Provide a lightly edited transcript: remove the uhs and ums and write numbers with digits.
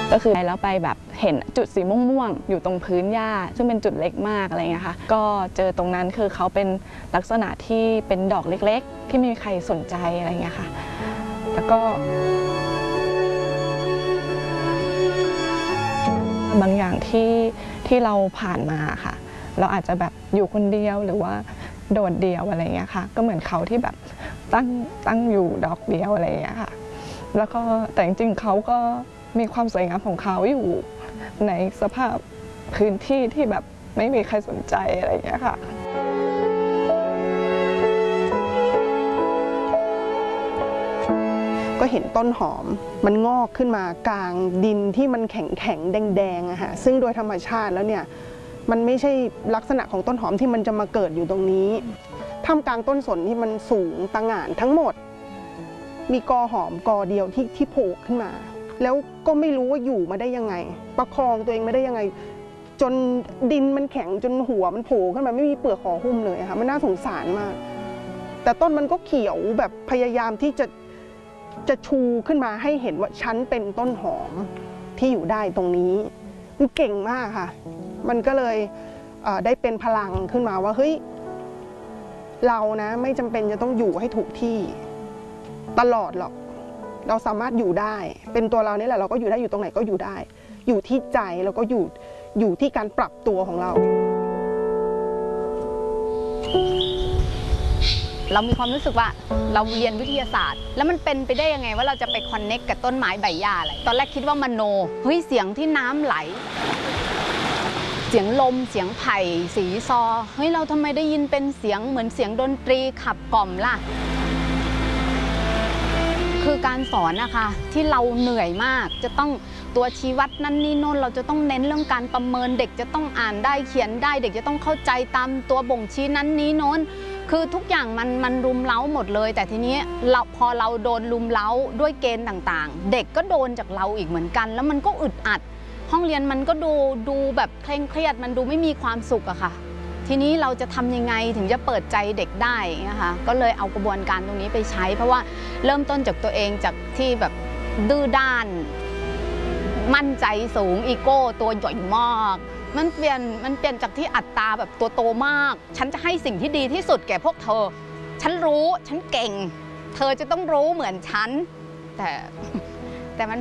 ก็คือแล้วไปแบบเห็นจุดสีม่วงๆอยู่ตรงพื้นหญ้าซึ่งเป็นจุดเล็กมากอะไรเงี้ยค่ะก็เจอตรงนั้นคือเขาเป็นลักษณะที่เป็นดอกเล็กๆที่ไม่มีใครสนใจอะไรเงี้ยค่ะแล้วก็บางอย่างที่เราผ่านมาค่ะเราอาจจะแบบอยู่คนเดียวหรือว่าโดดเดี่ยวอะไรเงี้ยค่ะก็เหมือนเขาที่แบบตั้งอยู่ดอกเดียวอะไรเงี้ยค่ะแล้วก็แต่จริงๆเขาก็มีความสวยงามของเขาอยู่ในสภาพพื้นที่ที่แบบไม่มีใครสนใจอะไรเงี้ยค่ะก็เห็นต้นหอมมันงอกขึ้นมากลางดินที่มันแข็งแดงๆอะฮะซึ่งโดยธรรมชาติแล้วเนี่ยมันไม่ใช่ลักษณะของต้นหอมที่มันจะมาเกิดอยู่ตรงนี้ท่ามกลางต้นสนที่มันสูงตะหง่านทั้งหมดมีกอหอมกอเดียวที่โผล่ขึ้นมาแล้วก็ไม่รู้ว่าอยู่มาได้ยังไงประคองตัวเองมาได้ยังไงจนดินมันแข็งจนหัวมันโผล่ขึ้นมาไม่มีเปลือกห่อหุ้มเลยค่ะมันน่าสงสารมากแต่ต้นมันก็เขียวแบบพยายามที่จะชูขึ้นมาให้เห็นว่าฉันเป็นต้นหอมที่อยู่ได้ตรงนี้มันเก่งมากค่ะมันก็เลยได้เป็นพลังขึ้นมาว่าเฮ้ยเรานะไม่จำเป็นจะต้องอยู่ให้ถูกที่ตลอดหรอกเราสามารถอยู่ได้เป็นตัวเรานี่แหละเราก็อยู่ได้อยู่ตรงไหนก็อยู่ได้อยู่ที่ใจแล้วก็อยู่ที่การปรับตัวของเรามีความรู้สึกว่าเราเรียนวิทยาศาสตร์แล้วมันเป็นไปได้ยังไงว่าเราจะไปคอนเน็กกับต้นไม้ใบหญ้าอะไรตอนแรกคิดว่ามโนเฮ้ยเสียงที่น้ำไหลเสียงลมเสียงไผ่สีซอเฮ้ยเราทำไมได้ยินเป็นเสียงเหมือนเสียงดนตรีขับกล่อมล่ะคือการสอนนะคะที่เราเหนื่อยมากจะต้องตัวชี้วัดนั่นนี่โน่นเราจะต้องเน้นเรื่องการประเมินเด็กจะต้องอ่านได้เขียนได้เด็กจะต้องเข้าใจตามตัวบ่งชี้นั้นนี้โน้นคือทุกอย่างมันรุมเร้าหมดเลยแต่ทีนี้พอเราโดนรุมเร้าด้วยเกณฑ์ต่างๆเด็กก็โดนจากเราอีกเหมือนกันแล้วมันก็อึดอัดห้องเรียนมันก็ดูแบบเคร่งเครียดมันดูไม่มีความสุขอะค่ะทีนี้เราจะทำยังไงถึงจะเปิดใจเด็กได้นะคะก็เลยเอากระบวนการตรงนี้ไปใช้เพราะว่าเริ่มต้นจากตัวเองจากที่แบบดื้อด้านมั่นใจสูงอีโก้ตัวใหญ่มากมันเปลี่ยนจากที่อัตตาแบบตัวโตมากฉันจะให้สิ่งที่ดีที่สุดแก่พวกเธอฉันรู้ฉันเก่งเธอจะต้องรู้เหมือนฉันแต่